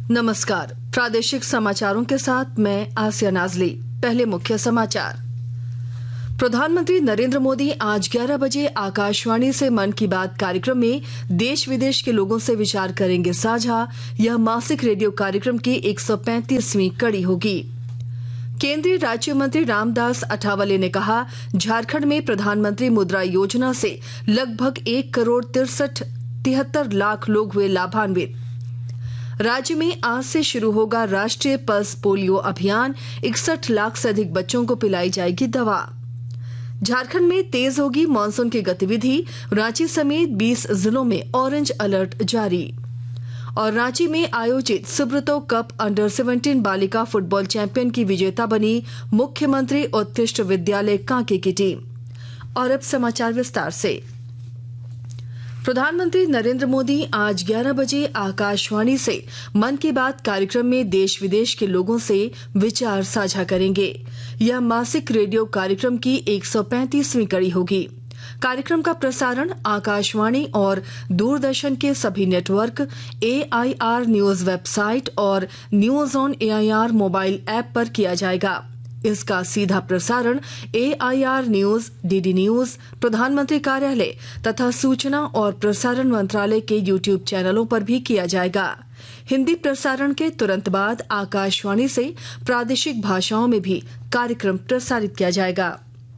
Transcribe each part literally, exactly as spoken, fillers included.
नमस्कार, प्रादेशिक समाचारों के साथ मैं आसिया नाजली। पहले मुख्य समाचार। प्रधानमंत्री नरेंद्र मोदी आज ग्यारह बजे आकाशवाणी से मन की बात कार्यक्रम में देश विदेश के लोगों से विचार करेंगे साझा। यह मासिक रेडियो कार्यक्रम की एक सौ पैंतीसवीं कड़ी होगी। केंद्रीय राज्य मंत्री रामदास अठावले ने कहा, झारखंड में प्रधानमंत्री मुद्रा योजना से लगभग एक करोड़ तिरसठ तिहत्तर लाख लोग हुए लाभान्वित। राज्य में आज से शुरू होगा राष्ट्रीय पल्स पोलियो अभियान। इकसठ लाख से अधिक बच्चों को पिलाई जाएगी दवा। झारखंड में तेज होगी मानसून की गतिविधि। रांची समेत बीस जिलों में ऑरेंज अलर्ट जारी। और रांची में आयोजित सुब्रतो कप अंडर सत्रह बालिका फुटबॉल चैंपियन की विजेता बनी मुख्यमंत्री उत्कृष्ट विद्यालय कांके की टीम। और अब समाचार विस्तार से। प्रधानमंत्री नरेंद्र मोदी आज ग्यारह बजे आकाशवाणी से मन की बात कार्यक्रम में देश विदेश के लोगों से विचार साझा करेंगे। यह मासिक रेडियो कार्यक्रम की एक सौ पैंतीसवीं कड़ी होगी। कार्यक्रम का प्रसारण आकाशवाणी और दूरदर्शन के सभी network, A I R news website और news on A I R mobile app पर किया जाएगा। इसका सीधा प्रसारण ए I R news, D D news, प्रधानमंत्री कार्यालय तथा सूचना और प्रसारण मंत्रालय के यूट्यूब चैनलों पर भी किया जाएगा। हिंदी प्रसारण के तुरंत बाद आकाशवाणी से प्रादेशिक भाषाओं में भी कार्यक्रम प्रसारित किया जाएगा।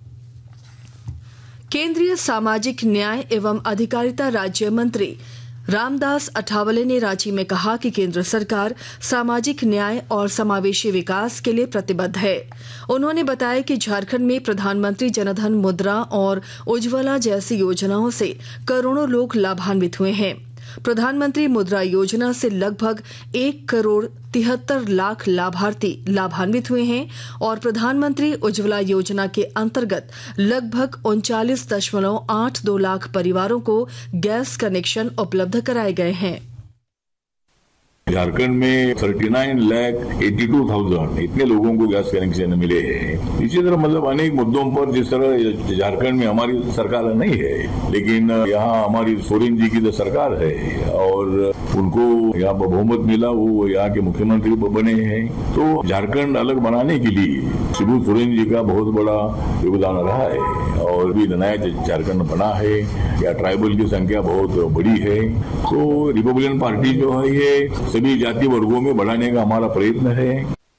केंद्रीय सामाजिक न्याय एवं अधिकारिता राज्य मंत्री रामदास अठावले ने रांची में कहा कि केंद्र सरकार सामाजिक न्याय और समावेशी विकास के लिए प्रतिबद्ध है। उन्होंने बताया कि झारखंड में प्रधानमंत्री जनधन मुद्रा और उज्ज्वला जैसी योजनाओं से करोड़ों लोग लाभान्वित हुए हैं। प्रधानमंत्री मुद्रा योजना से लगभग एक करोड़ तिहत्तर लाख लाभार्थी लाभान्वित हुए हैं और प्रधानमंत्री उज्ज्वला योजना के अंतर्गत लगभग उनचालीस दशमलव आठ दो लाख परिवारों को गैस कनेक्शन उपलब्ध कराए गए हैं। झारखंड में उनतालीस लाख बयासी हज़ार इतने लोगों को गैस कनेक्शन मिले हैं। इसी तरह मतलब अनेक मुद्दों पर जिस तरह झारखंड में हमारी सरकार नहीं है, लेकिन यहाँ हमारी सोरेन जी की तो सरकार है और उनको यहाँ पर बहुमत मिला, वो यहाँ के मुख्यमंत्री बने हैं। तो झारखंड अलग बनाने के लिए शिबू सोरेन जी का बहुत बड़ा योगदान रहा है और भी नया झारखंड बना है। या ट्राइबल की संख्या बहुत बड़ी है। तो रिपब्लिकन पार्टी जो है ये सभी जाति वर्गों में बढ़ाने का हमारा प्रयत्न है।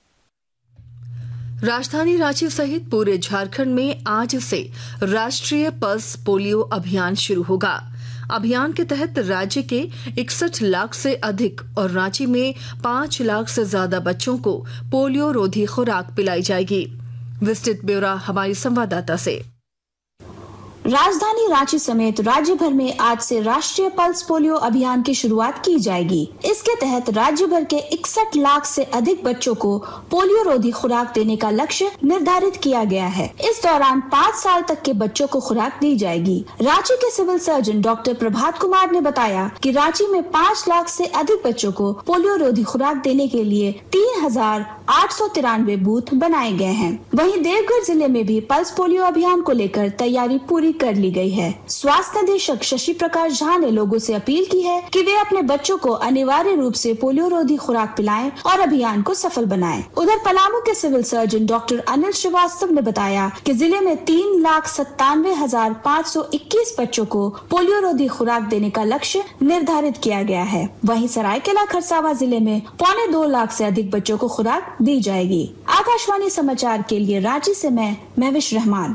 राजधानी रांची सहित पूरे झारखंड में आज से राष्ट्रीय पल्स पोलियो अभियान शुरू होगा। अभियान के तहत राज्य के इकसठ लाख से अधिक और रांची में पांच लाख से ज्यादा बच्चों को पोलियो रोधी खुराक पिलाई जाएगी। विस्तृत ब्यौरा हमारी संवाददाता से। राजधानी रांची समेत राज्य भर में आज से राष्ट्रीय पल्स पोलियो अभियान की शुरुआत की जाएगी। इसके तहत राज्य भर के इकसठ लाख से अधिक बच्चों को पोलियो रोधी खुराक देने का लक्ष्य निर्धारित किया गया है। इस दौरान पाँच साल तक के बच्चों को खुराक दी जाएगी। रांची के civil surgeon doctor Prabhat Kumar ने बताया कि रांची में पाँच लाख से अधिक बच्चों को पोलियो रोधी खुराक देने के लिए तीन हजार आठ सौ तिरानवे बूथ बनाए गए हैं। वहीं देवघर जिले में भी पल्स पोलियो अभियान को लेकर तैयारी पूरी कर ली गई है। स्वास्थ्य निदेशक शशि प्रकाश झा ने लोगों से अपील की है कि वे अपने बच्चों को अनिवार्य रूप से पोलियो रोधी खुराक पिलाएं और अभियान को सफल बनाएं। उधर पलामू के civil surgeon doctor Anil Srivastava ने बताया कि जिले में तीन लाख सत्तानवे हजार पाँच सौ इक्कीस बच्चों को पोलियो रोधी खुराक देने का लक्ष्य निर्धारित किया गया है। वहीं सरायकेला खरसावां जिले में पौने दो लाख से अधिक बच्चों को खुराक दी जाएगी। आकाशवाणी समाचार के लिए रांची से मैं महविश रहमान।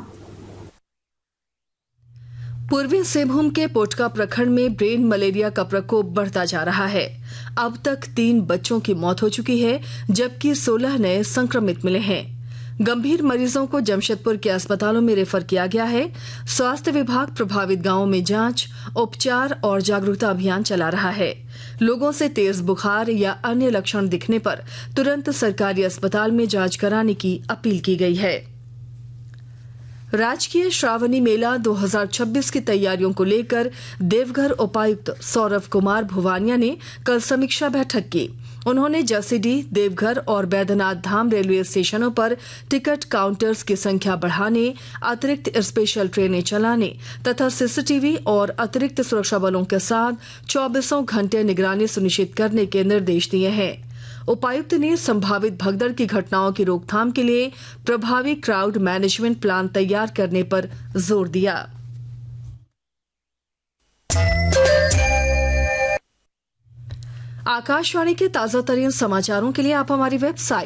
पूर्वी सिंहभूम के पोटका प्रखंड में ब्रेन मलेरिया का प्रकोप बढ़ता जा रहा है। अब तक तीन बच्चों की मौत हो चुकी है, जबकि सोलह नए संक्रमित मिले हैं। गंभीर मरीजों को जमशेदपुर के अस्पतालों में रेफर किया गया है। स्वास्थ्य विभाग प्रभावित गांवों में जांच, उपचार और जागरूकता अभियान चला रहा है। लोगों से तेज बुखार या अन्य लक्षण दिखने पर तुरंत सरकारी अस्पताल में जांच कराने की अपील की गई है। राजकीय श्रावणी मेला दो हज़ार छब्बीस की तैयारियों को लेकर देवघर उपायुक्त सौरभ कुमार भुवानिया ने कल समीक्षा बैठक की। उन्होंने जसीडीह, देवघर और बैद्यनाथ धाम रेलवे स्टेशनों पर टिकट काउंटर्स की संख्या बढ़ाने, अतिरिक्त स्पेशल ट्रेनें चलाने तथा सीसीटीवी और अतिरिक्त सुरक्षा बलों के साथ चौबीसों घंटे निगरानी सुनिश्चित करने के निर्देश दिए हैं। उपायुक्त ने संभावित भगदड़ की घटनाओं की रोकथाम के लिए प्रभावी क्राउड मैनेजमेंट प्लान तैयार करने पर जोर दिया। आकाशवाणी के ताजा तरीन समाचारों के लिए आप हमारी वेबसाइट